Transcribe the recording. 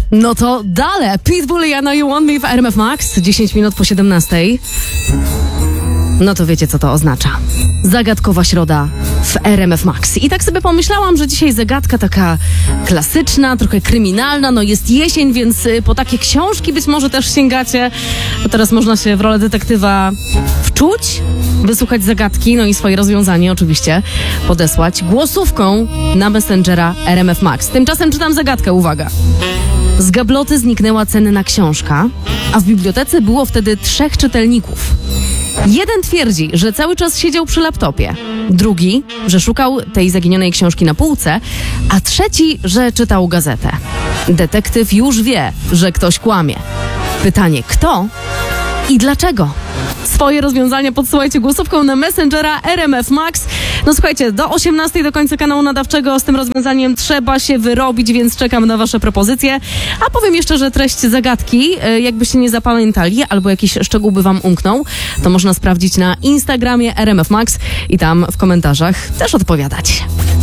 No to dalej. Pitbull i I Know You Want Me w RMF Max. 10 minut po 17. No to wiecie, co to oznacza. Zagadkowa środa w RMF Max. I tak sobie pomyślałam, że dzisiaj zagadka taka klasyczna, trochę kryminalna. No jest jesień, więc po takie książki być może też sięgacie. Bo teraz można się w rolę detektywa wczuć, wysłuchać zagadki, no i swoje rozwiązanie oczywiście podesłać głosówką na Messengera RMF Max. Tymczasem czytam zagadkę, uwaga. Z gabloty zniknęła cenna książka, a w bibliotece było wtedy 3 czytelników. Jeden twierdzi, że cały czas siedział przy laptopie. Drugi, że szukał tej zaginionej książki na półce, a trzeci, że czytał gazetę. Detektyw już wie, że ktoś kłamie. Pytanie, kto i dlaczego? Swoje rozwiązania podsyłajcie głosówką na Messengera RMF Max. No słuchajcie, do 18 do końca kanału nadawczego z tym rozwiązaniem trzeba się wyrobić, więc czekam na wasze propozycje. A powiem jeszcze, że treść zagadki, jakbyście nie zapamiętali albo jakiś szczegół by wam umknął, to można sprawdzić na Instagramie RMF Max i tam w komentarzach też odpowiadać.